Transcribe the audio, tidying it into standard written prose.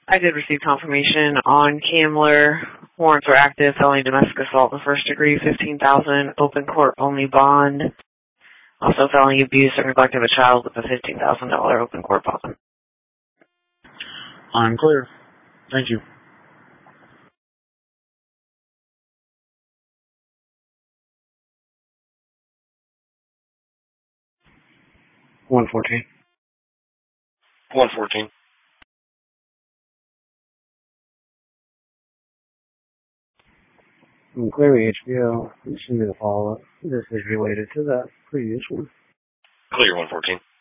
I did receive confirmation on Kamler. Warrants are active, felony domestic assault in the first degree, $15,000, open court only bond. Also felony abuse or neglect of a child with a $15,000 open court bond. I'm clear. Thank you. One 14. Clearly, HBO. Send me the follow-up. This is related to that previous one. Clear 114.